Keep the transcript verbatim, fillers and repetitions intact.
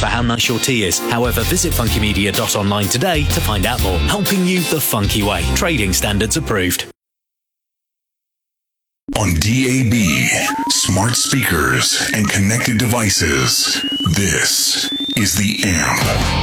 for how nice your tea is. However, visit funky media dot online today to find out more. Helping you the funky way. Trading standards approved. On D A B, smart speakers, and connected devices, this is The Amp.